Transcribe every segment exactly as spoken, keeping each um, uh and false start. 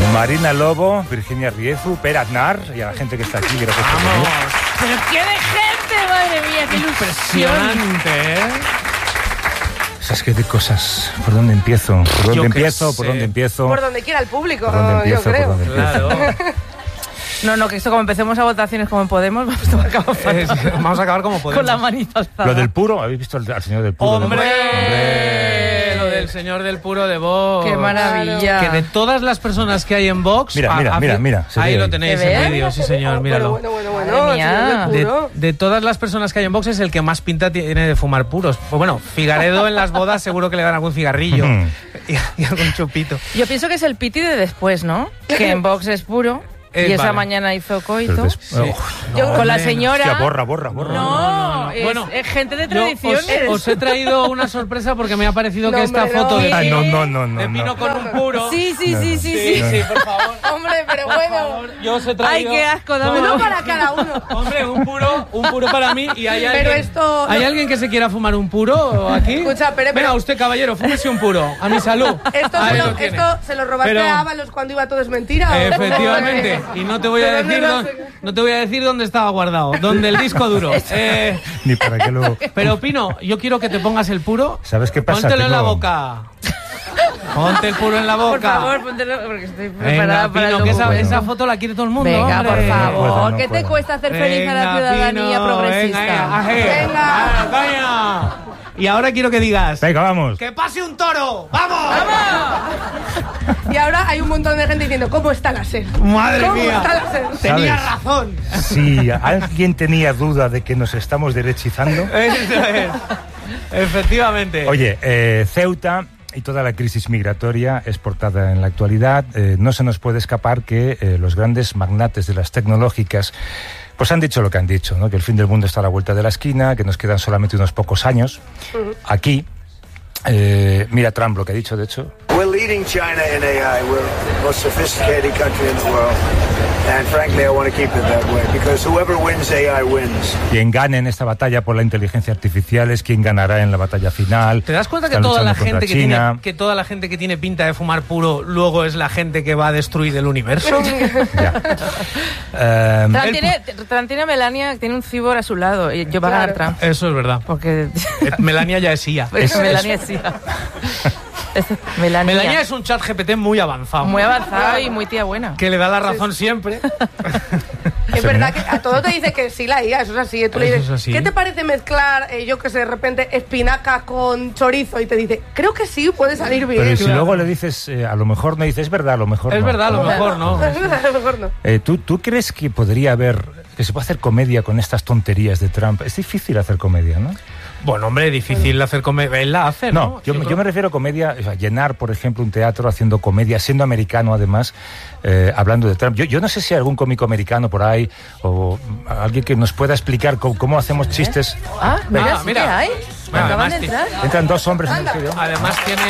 Marina Lobo, Virginia Riezu, Per Aznar y a la gente que está aquí. Gracias por venir. ¡Pero qué de gente! ¡Madre mía, qué impresionante, ¿eh? Es que de cosas. ¿Por dónde empiezo? ¿Por dónde Yo empiezo? sé. ¿Por dónde empiezo? Por donde quiera el público, ¿Por dónde empiezo? yo creo. ¿Por dónde empiezo? Claro. No, no, que esto como empecemos a votaciones como Podemos, vamos a acabar fatal. Es- vamos a acabar como podemos. Con la manita alzada. Lo del puro, ¿habéis visto al, al señor del puro? ¡Hombre! ¡Hombre! Lo del señor del puro de Vox. ¡Qué maravilla! Que de todas las personas que hay en Vox... Mira, a- mira, a- mira, mira, se Ahí ve lo ahí. tenéis ¿Se ve? en vídeo, sí señor, Pero míralo. bueno, bueno, bueno. Madre el mía. señor del De, puro. de todas las personas que hay en Vox es el que más pinta tiene de fumar puros. Pues bueno, Figaredo en las bodas seguro que le dan algún cigarrillo y, y algún chupito. Yo pienso que es el piti de después, ¿no? Que en Vox es puro. Eh, y esa vale. mañana hizo coito. Pero des- Sí. oh, Yo con la hombre, señora... hostia, borra, borra, borra. No, no, no. Es, Bueno, es gente de Yo tradiciones. os, os he traído una sorpresa porque me ha parecido No, que esta hombre, foto no. de, Ah, no, no, no, no. de Pino no. con un puro... Sí, sí, No, sí, no. sí, Sí, sí. sí, por favor. Hombre, pero Por bueno. favor, yo os he Ay, traído... qué asco, dame Uno uno. para cada uno. Hombre, un puro, un puro para mí y hay alguien... Pero esto- ¿Hay no. alguien que se quiera fumar un puro aquí? Escucha, pero- Venga, pero- usted, caballero, fúmese un puro. A mi salud. Esto, Ahí se lo lo, tiene. esto se lo robaste Pero- a Ábalos cuando iba todo es mentira. ¿o? Efectivamente. Y no te voy a ¿De dónde decir lo dónde, has- no te voy a decir dónde estaba guardado, dónde el disco duro. Eh, Ni para qué lo... pero Pino, yo quiero que te pongas el puro. ¿Sabes qué pasa? Póntelo en la Tengo- boca. Ponte el puro en la boca. Por favor, póntelo, porque estoy preparada Venga, para Pino, el que esa, documento. esa foto la quiere todo el mundo. Venga, hombre. por favor. No puedo, no ¿Qué te puedo. cuesta hacer feliz a la Venga, ciudadanía Pino, progresista? Venga, aje. Venga. Ah, coño. Y ahora quiero que digas... Venga, vamos. ¡Que pase un toro! ¡Vamos! Y ahora hay un montón de gente diciendo, ¿cómo está la SER? ¡Madre ¿Cómo mía! está la SER? Tenía ¿Sabes? razón. Si alguien tenía duda de que nos estamos derechizando... Eso es. Efectivamente. Oye, eh, Ceuta y toda la crisis migratoria es portada en la actualidad. Eh, no se nos puede escapar que eh, los grandes magnates de las tecnológicas pues han dicho lo que han dicho, ¿no? Que el fin del mundo está a la vuelta de la esquina, que nos quedan solamente unos pocos años. Aquí, eh, mira Trump lo que ha dicho, de hecho. We're leading China in A I. We're the most sophisticated country in the world. And frankly, I want to keep it that way because whoever wins A I wins. Quien gane en esta batalla por la inteligencia artificial es quien ganará en la batalla final. ¿Te das cuenta que Están toda la luchando gente contra que China. tiene que toda la gente que tiene pinta de fumar puro luego es la gente que va a destruir el universo? Ya. Eh, Trump El- tiene, Trump tiene a Melania, tiene un cibor a su lado. Y yo va a ganar Claro. Trump. Eso es verdad. Porque Eh, Melania ya es I A. porque Melania sí. Es Melania. Melania es un chat G P T muy avanzado. muy avanzada y muy tía buena. Que le da la razón siempre. Es verdad que a todo te dice que sí la I A, eso es así. Tú le Eso dices, es así. ¿qué te parece mezclar, eh, yo que sé, de repente espinaca con chorizo? Y te dice, creo que sí, puede salir bien. pero y si Claro. luego le dices, eh, a lo mejor no dices, es verdad, a lo mejor Es no. verdad, a lo mejor no. A lo mejor no. Eh, ¿tú, ¿Tú crees que podría haber, que se puede hacer comedia con estas tonterías de Trump? Es difícil hacer comedia, ¿no? Bueno, hombre, difícil hacer comedia. Él la hace, ¿no? No, yo, creo- yo me refiero a comedia, o sea, llenar, por ejemplo, un teatro haciendo comedia, siendo americano además, eh, hablando de Trump. Yo, yo no sé si hay algún cómico americano por ahí o mm, alguien que nos pueda explicar cómo, cómo hacemos chistes. Ah, mira, Ah, sí mira. que hay. Bueno, Acaban de además, entrar. Entran dos hombres en el estudio. Además tiene...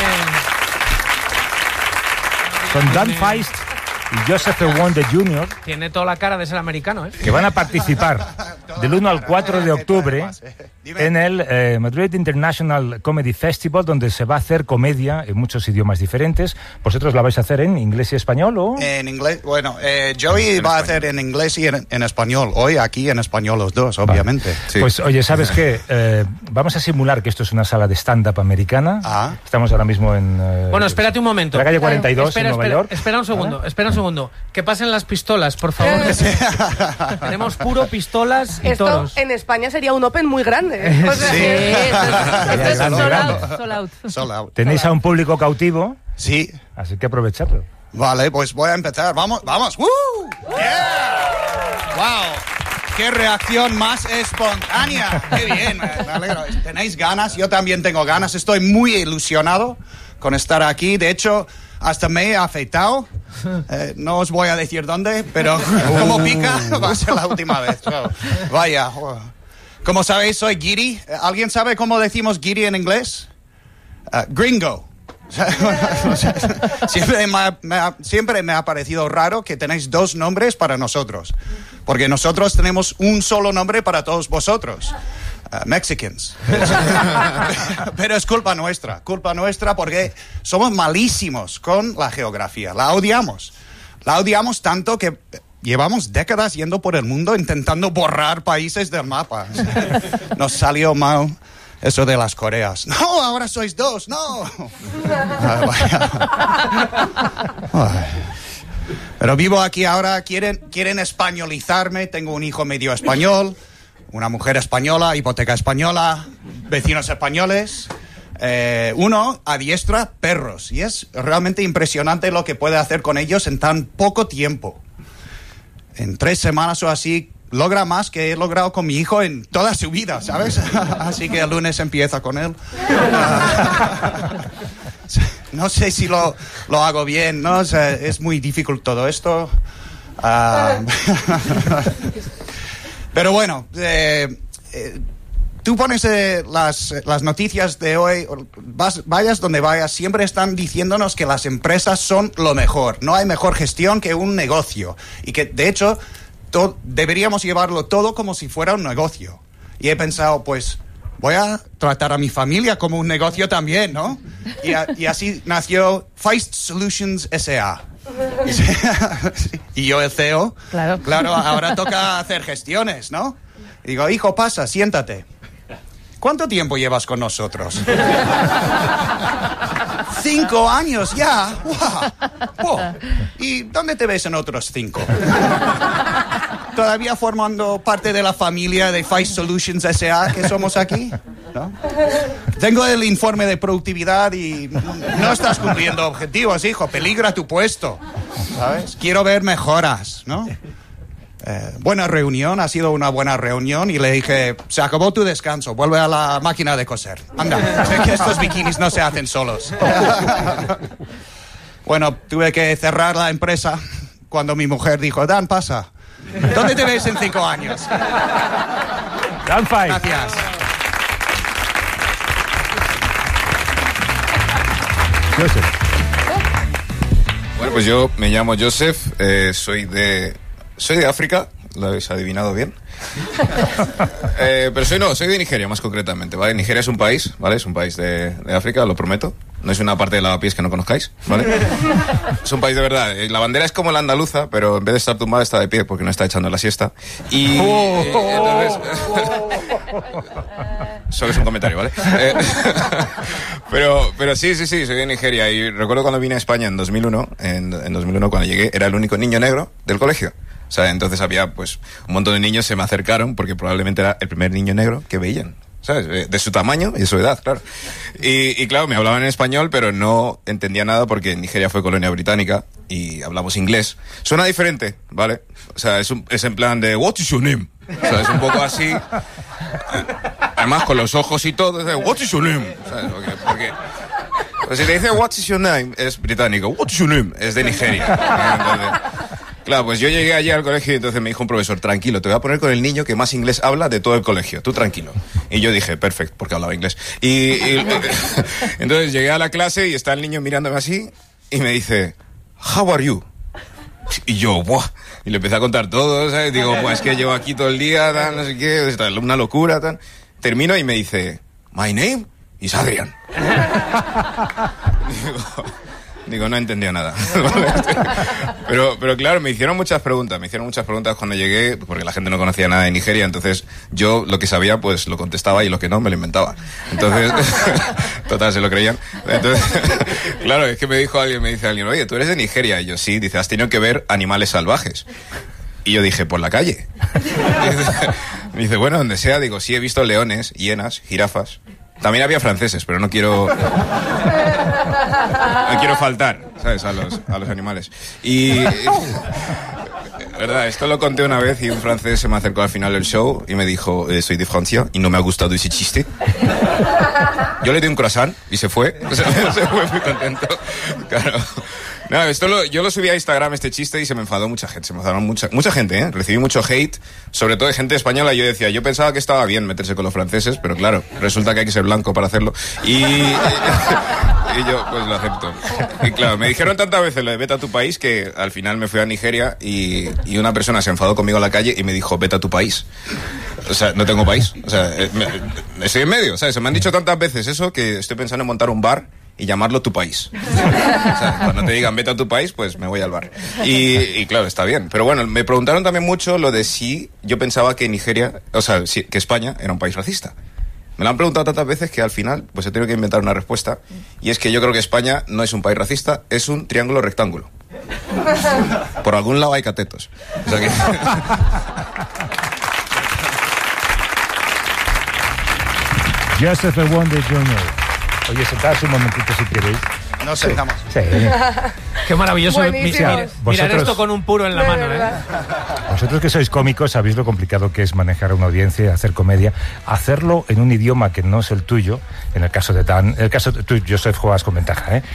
Son Dan Feist y Joseph Wonder junior, Tiene toda la cara de ser americano, ¿eh? que van a participar del uno al cuatro de octubre en el eh, Madrid International Comedy Festival, donde se va a hacer comedia en muchos idiomas diferentes. ¿Vosotros la vais a hacer en inglés y español o...? En inglés, bueno, eh, Joey va a hacer en inglés y en, en español. Hoy aquí en español los dos, obviamente. Sí. Pues oye, ¿sabes qué? Eh, vamos a simular que esto es una sala de stand-up americana. Ah. Estamos ahora mismo en... eh, Bueno, espérate un momento. en la calle cuarenta y dos espera, en Nueva espera, York. espera un segundo, espera un segundo. Que pasen las pistolas, por favor. Tenemos puro pistolas y Esto toros. en España sería un open muy grande. O sea, Sí. Sí, esto es- esto es grande, sold grande. out, sold out. Sold out. Tenéis a un público cautivo, Sí. así que aprovechadlo. Vale, pues voy a empezar. Vamos, vamos. ¡Woo! Yeah. Wow. Qué reacción más espontánea. Qué bien, me me alegro. ¿Tenéis ganas? Yo también tengo ganas. Estoy muy ilusionado con estar aquí. De hecho, hasta me he afeitado. Eh, no os voy a decir dónde, pero como pica, va a ser la última vez. Oh, vaya. Oh. Como sabéis, soy guiri. ¿Alguien sabe cómo decimos guiri en inglés? Uh, gringo. siempre, me ha, me ha, siempre me ha parecido raro que tenéis dos nombres para nosotros, porque nosotros tenemos un solo nombre para todos vosotros, uh, Mexicans. Pero es culpa nuestra, culpa nuestra porque somos malísimos con la geografía, la odiamos. La odiamos tanto que llevamos décadas yendo por el mundo intentando borrar países del mapa. Nos salió mal eso de las Coreas. No, ahora sois dos, no. Ay, pero vivo aquí ahora, quieren, quieren españolizarme, tengo un hijo medio español, una mujer española, hipoteca española, vecinos españoles. Eh, uno adiestra perros y es realmente impresionante lo que puede hacer con ellos en tan poco tiempo. En tres semanas o así logra más que he logrado con mi hijo en toda su vida, ¿sabes? Así que el lunes empieza con él. No sé si lo, lo hago bien, ¿no? O sea, es muy difícil todo esto. Uh, pero bueno, eh, eh, tú pones eh, las, las noticias de hoy, vas, vayas donde vayas, siempre están diciéndonos que las empresas son lo mejor. No hay mejor gestión que un negocio. Y que, de hecho, to- deberíamos llevarlo todo como si fuera un negocio. Y he pensado, pues, voy a tratar a mi familia como un negocio también, ¿no? Y, a, y así nació Feist Solutions S A Y yo el C E O. Claro. Claro, ahora toca hacer gestiones, ¿no? Y digo, hijo, pasa, siéntate. ¿Cuánto tiempo llevas con nosotros? Cinco años ya. ¡Wow! ¡Wow! ¿Y dónde te ves en otros cinco? ¿Todavía formando parte de la familia de Feist Solutions S A que somos aquí? ¿No? Tengo el informe de productividad y no estás cumpliendo objetivos, hijo. Peligra tu puesto. ¿Sabes? Quiero ver mejoras, ¿no? Eh, buena reunión, ha sido una buena reunión y le dije, se acabó tu descanso, vuelve a la máquina de coser. Anda, sé que estos bikinis no se hacen solos. Bueno, tuve que cerrar la empresa cuando mi mujer dijo, Dan, pasa. ¿Dónde te ves en cinco años? Dan Fay. Gracias. Joseph. Bueno, pues yo me llamo Joseph, eh, soy de soy de África, lo habéis adivinado bien. eh, pero soy no, soy de Nigeria más concretamente, ¿vale? Nigeria es un país, ¿vale? Es un país de, de África, lo prometo. No es una parte de lavapiés que no conozcáis, ¿vale? Es un país de verdad. La bandera es como la andaluza, pero en vez de estar tumbada está de pie porque no está echando la siesta. Y Oh. eh, entonces... Solo es un comentario, ¿vale? Eh, pero, pero sí, sí, sí, soy de Nigeria. Y recuerdo cuando vine a España en dos mil uno, en, en dos mil uno cuando llegué, era el único niño negro del colegio. O sea, entonces había, pues, un montón de niños se me acercaron porque probablemente era el primer niño negro que veían. ¿Sabes? De su tamaño y de su edad, claro. Y, y claro, me hablaban en español, pero no entendía nada porque Nigeria fue colonia británica y hablamos inglés. Suena diferente, ¿vale? O sea, es, un, es en plan de, what is your name? O sea, es un poco así. Además, con los ojos y todo, es de, what is your name? ¿Sabes? Porque, porque pues si te dice, what is your name, es británico. What is your name? Es de Nigeria. Entonces, claro, pues yo llegué allí al colegio y entonces me dijo un profesor, tranquilo, te voy a poner con el niño que más inglés habla de todo el colegio, tú tranquilo. Y yo dije, perfecto, porque hablaba inglés. Y, y entonces llegué a la clase y está el niño mirándome así y me dice, how are you? Y yo, ¡buah! Y le empecé a contar todo, ¿sabes? Digo, pues es que llevo aquí todo el día, tal, no sé qué, una locura, tal. Termino y me dice, my name is Adrian. Digo... Digo, no entendía nada. pero, pero claro, me hicieron muchas preguntas. Me hicieron muchas preguntas cuando llegué, porque la gente no conocía nada de Nigeria. Entonces, yo lo que sabía, pues lo contestaba y lo que no, me lo inventaba. Entonces, total, se lo creían. Entonces, claro, es que me dijo alguien, me dice alguien, oye, ¿tú eres de Nigeria? Y yo, sí. Dice, ¿has tenido que ver animales salvajes? Y yo dije, por la calle. Me dice, bueno, donde sea. Digo, sí, he visto leones, hienas, jirafas. También había franceses, pero no quiero... No quiero faltar, ¿sabes? A los, a los animales. Y... verdad, esto lo conté una vez y un francés se me acercó al final del show y me dijo, eh, soy de Francia y no me ha gustado ese chiste. Yo le di un croissant y se fue. O sea, se fue muy contento. Claro. No, esto lo, yo lo subí a Instagram, este chiste, y se me enfadó mucha gente. Se me enfadó mucha, mucha gente, ¿eh? Recibí mucho hate, sobre todo de gente española. Y yo decía, yo pensaba que estaba bien meterse con los franceses, pero claro, resulta que hay que ser blanco para hacerlo. Y, y yo, pues lo acepto. Y claro, me dijeron tantas veces lo de vete a tu país que al final me fui a Nigeria y, y una persona se enfadó conmigo en la calle y me dijo, vete a tu país. O sea, no tengo país. O sea, me, estoy en medio, ¿sabes? Se me han dicho tantas veces eso que estoy pensando en montar un bar y llamarlo tu país. O sea, cuando te digan vete a tu país, pues me voy al bar. Y, y claro, está bien. Pero bueno, me preguntaron también mucho lo de si yo pensaba que Nigeria, o sea, si, que España era un país racista. Me lo han preguntado tantas veces que al final pues he tenido que inventar una respuesta. Y es que yo creo que España no es un país racista, es un triángulo rectángulo. Por algún lado hay catetos. O sea que... Joseph E. Wonder junior Oye, sentaos un momentito si queréis. Nos sentamos. Sí. Qué maravilloso. Buenísimos. Mira, mirar Vosotros- esto con un puro en la De mano, ¿eh? verdad. Vosotros que sois cómicos sabéis lo complicado que es manejar a una audiencia, hacer comedia, hacerlo en un idioma que no es el tuyo. En el caso de Dan, en el caso de tú, Joseph, juegas con ventaja, ¿eh?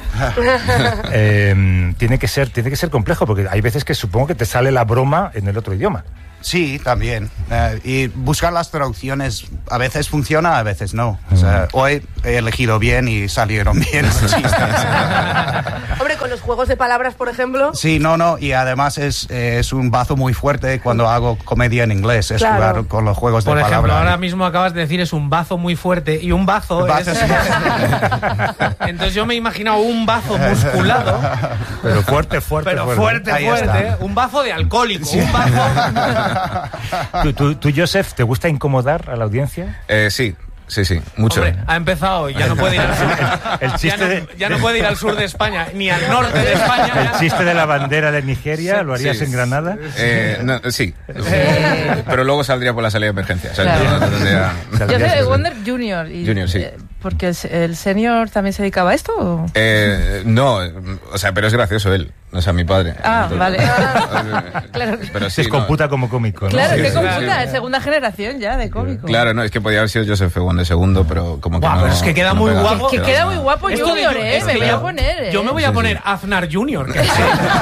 Eh, tiene que ser, tiene que ser complejo porque hay veces que supongo que te sale la broma en el otro idioma. Sí, también. Eh, y buscar las traducciones a veces funciona, a veces no. O sea, hoy he elegido bien y salieron bien los chistes. Hombre, con los juegos de palabras, por ejemplo. Sí, no, no. Y además es, eh, es un bazo muy fuerte cuando hago comedia en inglés. Es Claro. jugar con los juegos de Por ejemplo, palabras. ahora mismo acabas de decir es un bazo muy fuerte y un bazo, Bazo es... es- Entonces yo me he imaginado un bazo musculado, Pero fuerte, fuerte, pero fuerte, Ahí fuerte, está. un bazo de alcohólico, un bazo... ¿Tú, tú, tú, Joseph, te gusta incomodar a la audiencia? Eh, sí, sí, sí, mucho. Hombre, ha empezado y ya no puede ir al sur. El chiste ya, no, de- ya no puede ir al sur de España, ni al norte de España. El ya. chiste de la bandera de Nigeria, ¿lo harías Sí. en Granada? Eh, no, sí, pero luego saldría por la salida de emergencia. O sea, Claro. no tendría- Yo soy Wonder Junior. Y, Junior, sí. eh, porque el, el senior también se dedicaba a esto. ¿O? Eh, no, o sea, pero es gracioso él, o sea, mi padre. Ah, vale. Claro. Pero sí, Se no. computa como cómico, ¿no? Claro, Sí, qué sí, computa, sí. es segunda generación ya de cómico. Claro, no, es que podía haber sido Joseph Wonder segundo, pero como que Guau, no. pero es que queda no muy pega. guapo. Que queda muy guapo Esto de Junior, yo- ¿eh? es Me que voy yo- a poner, ¿eh? Yo me voy a Sí, poner sí. Aznar Junior. Que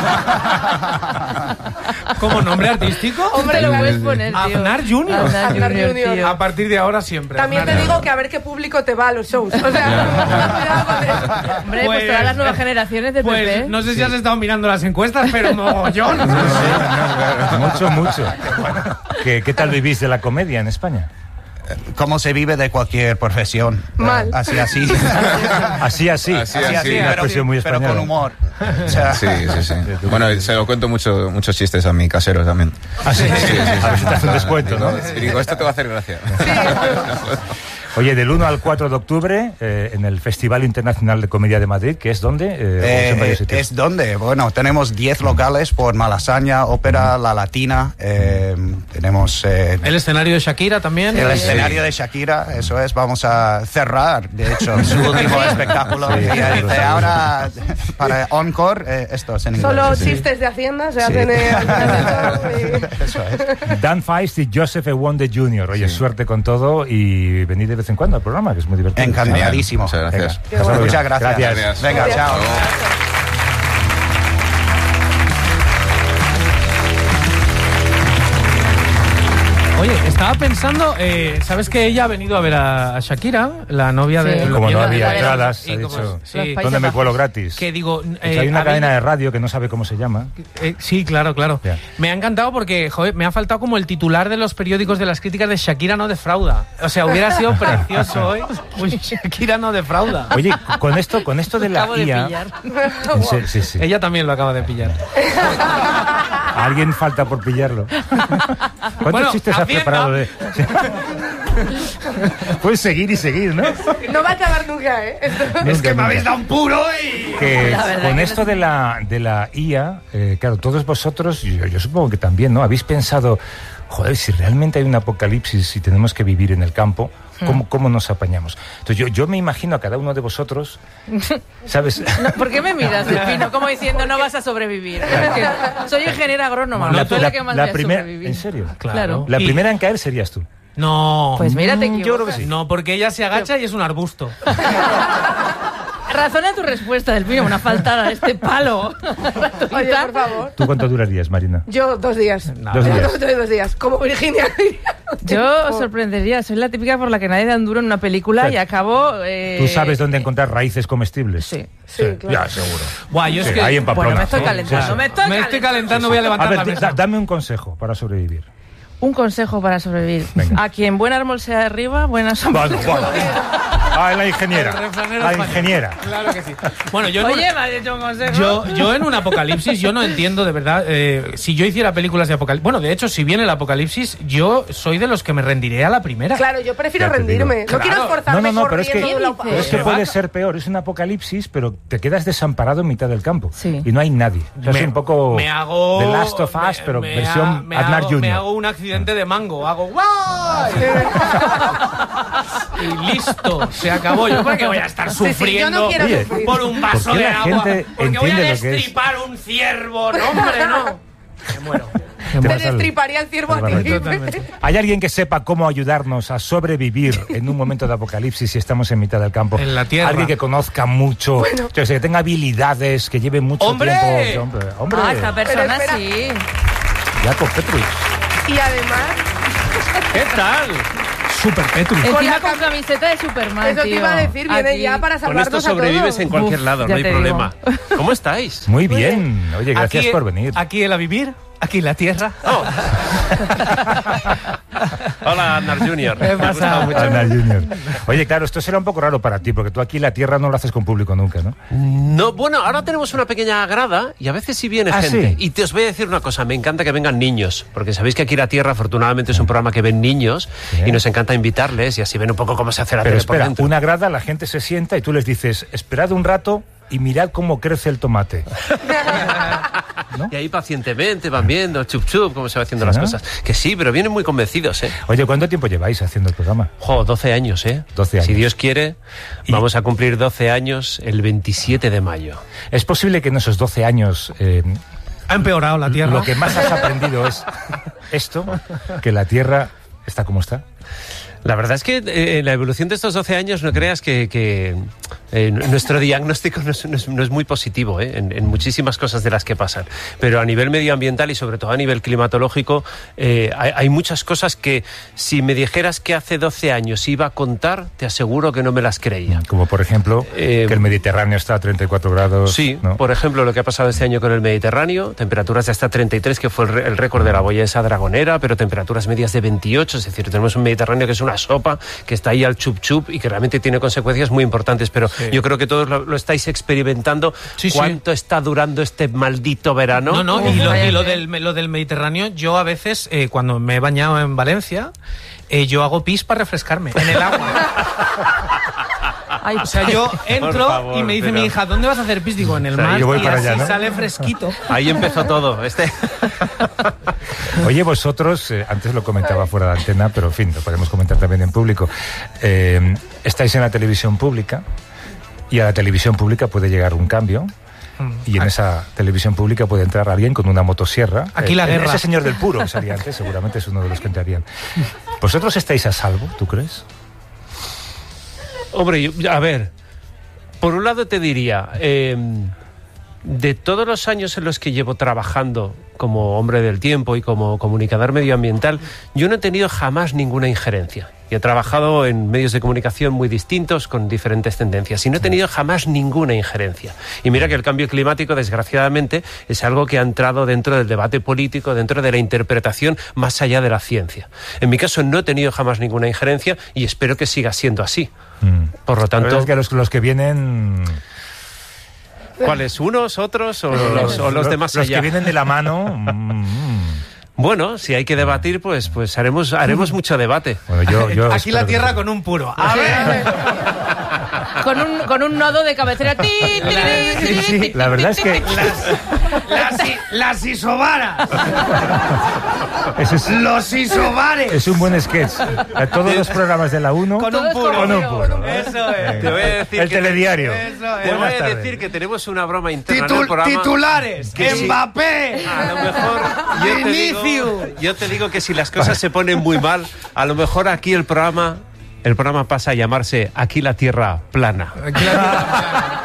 ¿Como nombre artístico? Hombre, lo puedes poner, tío. Aznar Junior. Aznar Aznar Junior, Junior. tío. A partir de ahora siempre. También te Aznar digo Junior. que a ver qué público te va a los shows. O sea, cuidado con eso. Hombre, pues, todas las nuevas generaciones de Pues P P. no sé si has estado mirando las encuestas, pero mogollón. Mucho, mucho. ¿Qué, ¿Qué tal vivís de la comedia en España? Cómo se vive de cualquier profesión. Mal. Eh, Así, así. Así, así. Así, Así, así, Una pero, expresión muy pero española. con humor. O sea, Sí, sí, sí. Bueno, se lo cuento mucho, muchos chistes a mi casero también. Ah, sí. Sí, sí, sí. A ver si te hace un descuento, ¿no? Y digo, esto te va a hacer gracia. Oye, del uno al cuatro de octubre, eh, en el Festival Internacional de Comedia de Madrid, que es donde? Eh, ¿o es en varios Eh, sitios? es donde, bueno, tenemos diez locales por Malasaña, Ópera, La Latina, eh, tenemos eh, El escenario de Shakira también. el escenario de Shakira, eso es, vamos a cerrar, de hecho, su último espectáculo. Sí, y seguro, dice, seguro. ahora, para Encore, eh, esto es en inglés. Solo Sí. chistes de Hacienda se Sí. hacen en al final de todo y- Eso es. Dan Feist y Joseph E. Wonder junior Oye, suerte con todo y venid de vez en cuando al programa, que es muy divertido. Encantadísimo. Muchas gracias. Venga, pásalo bien. Muchas gracias. Gracias. Venga, Hasta chao. luego. Oye, estaba pensando, eh, ¿sabes que ella ha venido a ver a, a Shakira, la novia Sí. de... Y Como no la- había la- entradas, y ha como- dicho, sí. Los Países ¿dónde me Bajos. cuelo gratis? Que digo... Que eh, hay una ha cadena venido- de radio que no sabe cómo se llama. Eh, sí, claro, claro. Ya. Me ha encantado porque, joder, me ha faltado como el titular de los periódicos de las críticas de Shakira no defrauda. O sea, hubiera sido precioso hoy. Uy, Shakira no defrauda. Oye, con esto, con esto de la Acabo de I A... pillar. en serio, sí, sí. Ella también lo acaba de pillar. Alguien falta por pillarlo. ¿Cuántos Bueno, chistes has Hacienda. preparado de...? Puedes seguir y seguir, ¿no? No va a acabar nunca, ¿eh? Esto- Es que me Nunca, habéis nunca. dado un puro y... Que La verdad con que esto no sé. de la, de la I A, eh, claro, todos vosotros, y yo, yo supongo que también, ¿no? Habéis pensado, joder, si realmente hay un apocalipsis y tenemos que vivir en el campo, ¿cómo, cómo nos apañamos? Entonces yo, yo me imagino a cada uno de vosotros, ¿sabes? No, ¿por qué me miras, Delfino? Como diciendo, no vas a sobrevivir. Es que soy ingeniera agrónoma, La- no soy la- la que más la voy a primera- sobrevivir. ¿en serio? Claro. La Y- primera en caer serías tú. No. Pues mira, te Mm, yo creo que equivocas. sí. No, porque ella se agacha y es un arbusto. Razona tu respuesta, Delfino, una faltada de este palo. Oye, por favor. ¿Tú cuánto durarías, Marina? Yo dos días. Dos Yo días. Dos, dos días. Como Virginia. Yo os sorprendería, soy la típica por la que nadie da un duro en una película Claro. y acabo... eh, ¿Tú sabes dónde encontrar raíces comestibles? Sí. Sí, claro. Ya, seguro. Buah, yo es Sí, que... ahí en Pamplona. Bueno, me estoy Sí, calentando, sí, sí. me estoy Me estoy calentando. calentando, voy a A levantar ver, la da- mesa. dame un consejo para sobrevivir. Un consejo para sobrevivir. Venga. A quien buen árbol sea arriba, buena sombra. Bueno, bueno. Ah, la ingeniera. El refranero La español. ingeniera. Claro que sí. Bueno, yo en Oye, un- me has hecho un consejo. Yo, yo en un apocalipsis, yo no entiendo de verdad. Eh, si yo hiciera películas de apocalipsis. Bueno, de hecho, si viene el apocalipsis, yo soy de los que me rendiré a la primera. Claro, yo prefiero Ya te rendirme. digo. No quiero Claro. esforzarme No, no, no, pero es que, corriendo de un lado ¿Qué para pero es que otro. puede va? ser peor. Es un apocalipsis, pero te quedas desamparado en mitad del campo. Sí. Y no hay nadie. O sea, es un poco me hago The Last of Us, me- pero me versión ha- me Aznar hago, junior Me hago un accidente de mango, hago ¡guay! Y listo, se acabó. Yo porque voy a estar Sí, sí, yo sufriendo no quiero Oye, sufrir. por un vaso ¿por qué de la agua, gente porque voy a entiende lo que es? destripar un ciervo, no hombre, no. Me muero. Te Te vas al- destriparía el ciervo a ti. Totalmente. ¿Hay alguien que sepa cómo ayudarnos a sobrevivir en un momento de apocalipsis si estamos en mitad del campo? En la tierra. Alguien que conozca mucho, que, que tenga habilidades, que lleve mucho ¡Hombre! tiempo. Hombre, hombre. Ah, esta persona espera. sí. Jacob Petrus. Y además, ¿Qué tal? Super Petrus. Con Encima la con cam- camiseta de Superman, eso te tío. iba a decir, viene Aquí. ya para Con salvarnos esto a todos. sobrevives en cualquier Uf, lado, ya no hay te problema. ¿Cómo estáis? Muy bien. Oye, gracias Aquí- por venir. Aquí el a vivir, aquí la tierra. Hola, Aznar junior ¿Qué Me ha pasa? gustado mucho. Aznar junior Oye, claro, esto será un poco raro para ti, porque tú aquí la tierra no lo haces con público nunca, ¿no? No, bueno, ahora tenemos una pequeña grada y a veces sí viene ¿Ah, gente. sí? Y te os voy a decir una cosa, me encanta que vengan niños, porque sabéis que aquí La Tierra afortunadamente es un programa que ven niños Sí. y nos encanta invitarles y así ven un poco cómo se hace la Pero tele por espera, dentro. una grada, la gente se sienta y tú les dices, esperad un rato y mirad cómo crece el tomate. Y ahí pacientemente van viendo, chup chup, cómo se va haciendo ¿Sí, las no? cosas. Que sí, pero vienen muy convencidos, ¿eh? Oye, ¿cuánto tiempo lleváis haciendo el programa? Jo, doce años, ¿eh? doce años. Si Dios quiere, Y- vamos a cumplir doce años el veintisiete de mayo. ¿Es posible que en esos doce años eh, Ha empeorado la tierra. lo que más has aprendido es esto, que la Tierra está como está? La verdad es que eh, la evolución de estos doce años, no creas que, que eh, nuestro diagnóstico no es, no es- no es muy positivo ¿eh? en, en muchísimas cosas de las que pasan. Pero a nivel medioambiental y sobre todo a nivel climatológico, eh, hay, hay muchas cosas que si me dijeras que hace doce años iba a contar, te aseguro que no me las creía. Como por ejemplo, Eh, que el Mediterráneo está a treinta y cuatro grados. Sí, ¿no? por ejemplo, lo que ha pasado este año con el Mediterráneo, temperaturas de hasta treinta y tres, que fue el, re- el récord de la Boyesa Dragonera, pero temperaturas medias de veintiocho, es decir, tenemos un Mediterráneo que es una sopa, que está ahí al chup chup y que realmente tiene consecuencias muy importantes, pero yo creo que todos lo, lo estáis experimentando. Sí, sí. ¿Cuánto está durando este maldito verano? No, no, Uf, y, lo, vaya y lo que- del, lo del Mediterráneo, yo a veces, eh, cuando me he bañado en Valencia, eh, yo hago pis para refrescarme en el agua. Ay, O sea, yo entro favor, y me dice pero- mi hija, ¿dónde vas a hacer pis? Digo, en el O sea, mar, yo voy y para así allá, ¿no? sale fresquito. Ahí empezó todo. Este... Oye, vosotros, eh, antes lo comentaba fuera de antena, pero en fin, lo podemos comentar también en público. Eh, estáis en la televisión pública y a la televisión pública puede llegar un cambio. Y en esa televisión pública puede entrar alguien con una motosierra. Aquí la Eh, guerra. Ese señor del puro que salía antes seguramente es uno de los que entrarían. ¿Vosotros estáis a salvo, tú crees? Hombre, yo- a ver, por un lado te diría, eh, de todos los años en los que llevo trabajando como hombre del tiempo y como comunicador medioambiental, yo no he tenido jamás ninguna injerencia. Y he trabajado en medios de comunicación muy distintos, con diferentes tendencias, y no he tenido jamás ninguna injerencia. Y mira que el cambio climático, desgraciadamente, es algo que ha entrado dentro del debate político, dentro de la interpretación más allá de la ciencia. En mi caso no he tenido jamás ninguna injerencia y espero que siga siendo así. Por lo La verdad tanto, es que los, los que vienen... ¿cuáles? ¿Unos, otros o los, o los de más los allá? que vienen de la mano... mm, mm. Bueno, si hay que debatir, pues, pues haremos, haremos mucho debate. Bueno, yo, yo Aquí la espero que tierra sí. con un puro. A ver. con, un, con un nodo de cabecera. Ti, ti, ti, ti, ti, La verdad es que Las, i- las isobaras. ese es, Los isobares. es un buen sketch. A todos los programas de la uno Con Todo un es puro. con un Con puro. Eso es. Te voy a decir El que- telediario. Eso es. Te voy Buenas a tardes. decir que tenemos una broma interna en el Titul- programa. titulares. Que sí. Mbappé. A lo mejor yo te, Vinicius. digo, yo te digo que si las cosas se ponen muy mal, a lo mejor aquí el programa, el programa pasa a llamarse Aquí la Tierra Plana. Aquí la tierra.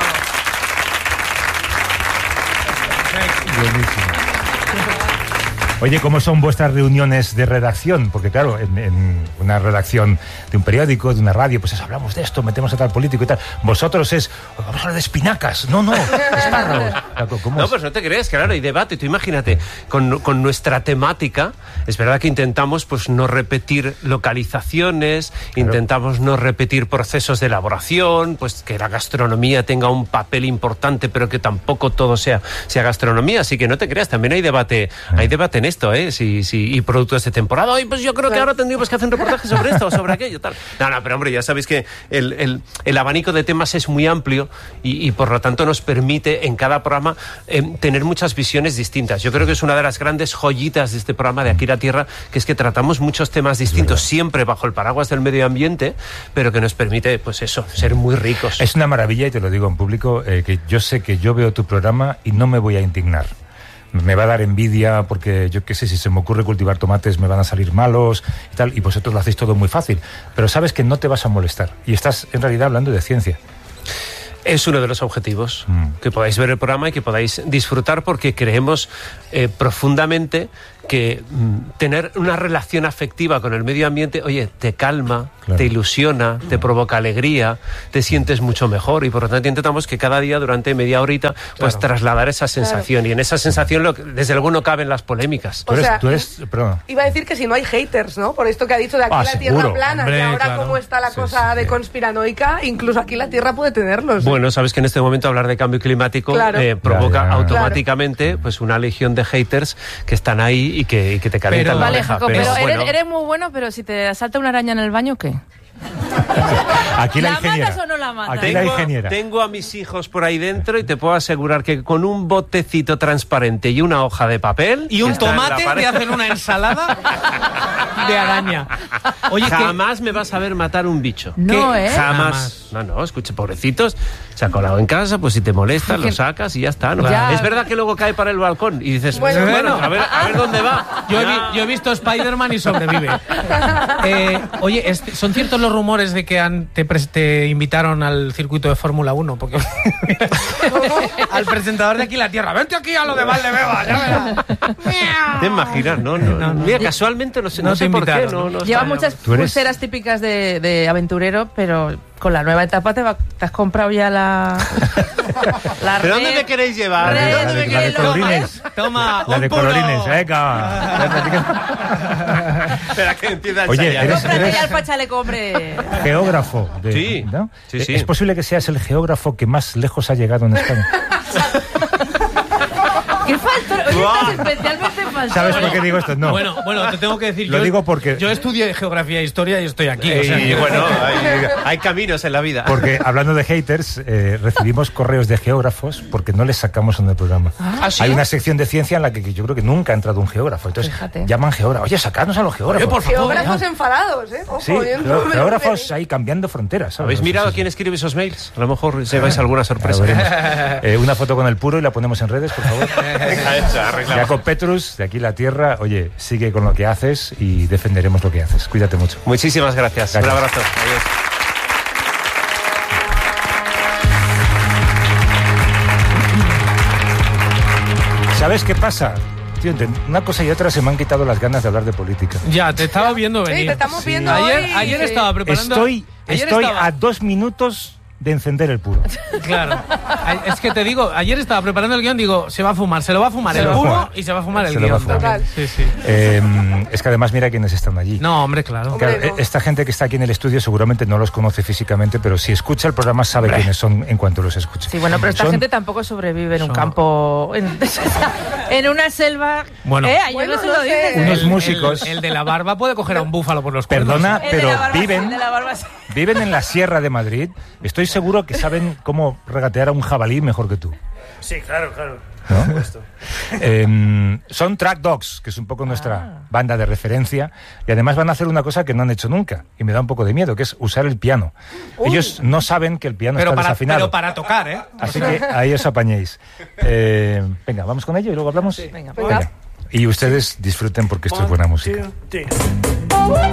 Buenísimo. Oye, ¿cómo son vuestras reuniones de redacción? Porque claro, en, en una redacción de un periódico, de una radio, pues es, hablamos de esto, metemos a tal político y tal. Vosotros es, vamos a hablar de espinacas. No, no, espárragos. ¿Cómo No, es? pues no te crees, claro, hay debate. Tú imagínate, con, con nuestra temática, es verdad que intentamos pues no repetir localizaciones, claro. Intentamos no repetir procesos de elaboración, pues que la gastronomía tenga un papel importante, pero que tampoco todo sea, sea gastronomía. Así que no te creas, también hay debate, ah. hay debate en esto, ¿eh? Si, si, y productos de temporada. Oye, pues yo creo que ahora tendríamos que hacer un reportaje sobre esto o sobre aquello, tal. No, no, pero hombre, ya sabéis que el, el, el abanico de temas es muy amplio y, y por lo tanto nos permite en cada programa eh, tener muchas visiones distintas. Yo creo que es una de las grandes joyitas de este programa de Aquí la Tierra, que es que tratamos muchos temas distintos, siempre bajo el paraguas del medio ambiente, pero que nos permite, pues eso, ser muy ricos. Es una maravilla, y te lo digo en público, eh, que yo sé que yo veo tu programa y no me voy a indignar. Me va a dar envidia porque, yo qué sé, si se me ocurre cultivar tomates me van a salir malos y tal, y vosotros lo hacéis todo muy fácil. Pero sabes que no te vas a molestar y estás en realidad hablando de ciencia. Es uno de los objetivos, mm. que podáis ver el programa y que podáis disfrutar, porque creemos eh, profundamente que mm, tener una relación afectiva con el medio ambiente, oye, te calma, claro. te ilusiona, te provoca alegría, te sientes mucho mejor, y por lo tanto intentamos que cada día durante media horita pues claro. trasladar esa sensación, claro. y en esa sensación lo, desde luego no caben las polémicas. Tú eres, o sea, tú eres, perdón. Iba a decir que si no hay haters, ¿no? Por esto que ha dicho de aquí ah, la seguro. Tierra plana, Hombre, y ahora claro. cómo está la sí, cosa sí, de sí. conspiranoica, incluso aquí la Tierra puede tenerlos. ¿eh? Bueno, sabes que en este momento hablar de cambio climático claro. eh, provoca ya, ya. automáticamente claro. pues una legión de haters que están ahí y que, y que te calientan Pero, la Vale, oreja. Jacob, pero, pero, bueno. eres, eres muy bueno, pero si te salta una araña en el baño, ¿qué? Aquí la, ¿La ingeniera. matas o no la matas? Aquí la Tengo, ingeniera. tengo a mis hijos por ahí dentro y te puedo asegurar que con un botecito transparente y una hoja de papel Y un está en la tomate pared. te hacen una ensalada de araña. Oye, jamás me vas a ver matar un bicho. No, ¿Qué? ¿eh? Jamás. Jamás. No, no, escuche, pobrecitos, se ha colado en casa, pues si te molesta, lo sacas y ya está. ¿no? Ya. Es verdad que luego cae para el balcón y dices, Bueno, bueno, bueno. a, ver, a ver dónde va. Yo he, Ya. vi- yo he visto Spider-Man y sobrevive. Eh, oye, es- ¿son ciertos los rumores de que han- te, pres- te invitaron al circuito de Fórmula uno? Porque al presentador de Aquí la Tierra, vente aquí a lo de Valdebeba, ya verás. ¿Te imaginas? No, no, No, no. Mira, casualmente no sé, no No sé te por qué. invitaron, No, ¿no? no Lleva está- muchas Tú eres- pulseras típicas de, de aventurero, pero con la nueva etapa te, va- te has comprado ya la... la ¿Pero red. dónde me queréis llevar? Red, ¿De La dónde de, me la de queréis llevar? colorines. Toma, La un de puro. colorines, venga. Espera que empieza el Oye, chayar. eres- Cómprate ya el pachaleco, hombre. Geógrafo. De, Sí, ¿no? sí, sí. ¿Es posible que seas el geógrafo que más lejos ha llegado en España? ¿Qué falta? Hoy estás especialmente falto. ¿Sabes por qué digo esto? No. Bueno, bueno, te tengo que decir. Lo yo, digo porque- Yo estudié geografía e historia y estoy aquí. o sea, Y que- bueno, hay, hay caminos en la vida. Porque hablando de haters, eh, recibimos correos de geógrafos porque no les sacamos en el programa. ¿Ah, sí? Hay una sección de ciencia en la que, que yo creo que nunca ha entrado un geógrafo. Entonces Fíjate. llaman geógrafos. Oye, sacadnos a los geógrafos. Oye, por favor. Geógrafos enfadados, ¿eh? Ojo, Sí, yo geo- no me lo geógrafos pedí. ahí cambiando fronteras. ¿sabes? ¿Habéis Sí, mirado sí, sí. quién escribe esos mails? A lo mejor lleváis alguna Ya sorpresa. veremos. Eh, una foto con el puro y la ponemos en redes, por favor. Arreglado. Jacob Petrus, de Aquí la Tierra. Oye, sigue con lo que haces y defenderemos lo que haces. Cuídate mucho. Muchísimas gracias. Gracias. Un abrazo. Adiós. ¿Sabes qué pasa? Tío, ent- una cosa y otra se me han quitado las ganas de hablar de política. Ya, te estaba viendo Sí, venir. te estamos viendo Ayer, hoy. ayer estaba preparando. Estoy, ayer estoy estaba- a dos minutos de encender el puro. Claro. Ay, Es que te digo, ayer estaba preparando el guión, digo, se va a fumar, se lo va a fumar Se el lo va a puro fumar. y se va a fumar el Se lo va a guión fumar. también. Sí, sí. Eh, es que además mira quiénes están allí. No, hombre, claro. Claro, Hombre, no. esta gente que está aquí en el estudio seguramente no los conoce físicamente, pero si escucha el programa sabe quiénes son en cuanto los escuche. Sí, bueno, pero esta Son- gente tampoco sobrevive en un son- campo, en, en una selva. Bueno. ¿Eh? Ayer Bueno, no se no lo sé. dices. Unos El- músicos. El, el de la barba puede coger a un búfalo por los cuernos. Perdona, El de pero la barba, viven, el de la barba, sí. viven en la Sierra de Madrid. Estoy seguro que saben cómo regatear a un jabalí mejor que tú. Sí, claro, claro. ¿No? Por supuesto. Eh, son Track Dogs, que es un poco nuestra Ah. banda de referencia, y además van a hacer una cosa que no han hecho nunca, y me da un poco de miedo, que es usar el piano. Ellos no saben que el piano Pero está para, desafinado. pero para tocar, ¿eh? Así que ahí os apañéis. Eh, venga, vamos con ello y luego hablamos. Venga, Venga. Y ustedes disfruten porque esto es buena música. Two, three.